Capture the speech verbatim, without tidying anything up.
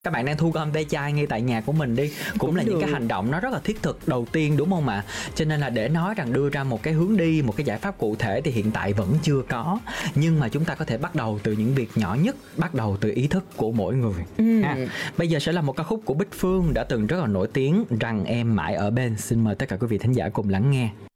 Các bạn đang thu gom ve chai ngay tại nhà của mình đi, cũng, cũng là được. Những cái hành động nó rất là thiết thực đầu tiên, đúng không ạ? Cho nên là để nói rằng đưa ra một cái hướng đi, một cái giải pháp cụ thể thì hiện tại vẫn chưa có. Nhưng mà chúng ta có thể bắt đầu từ những việc nhỏ nhất, bắt đầu từ ý thức của mỗi người. ừ. ha. Bây giờ sẽ là một ca khúc của Bích Phương đã từng rất là nổi tiếng, Rằng Em Mãi Ở Bên. Xin mời tất cả quý vị thính giả cùng lắng nghe.